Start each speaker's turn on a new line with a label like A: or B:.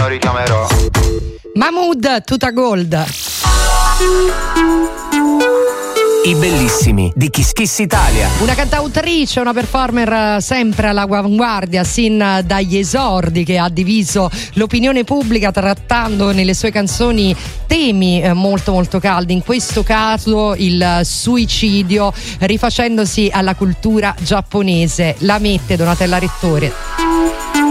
A: lo richiamerò.
B: Mahmood, tuta gold.
C: I bellissimi di Kiss Kiss Italia.
B: Una cantautrice, una performer sempre all'avanguardia sin dagli esordi, che ha diviso l'opinione pubblica trattando nelle sue canzoni temi molto molto caldi, in questo caso il suicidio, rifacendosi alla cultura giapponese. La mette Donatella Rettore.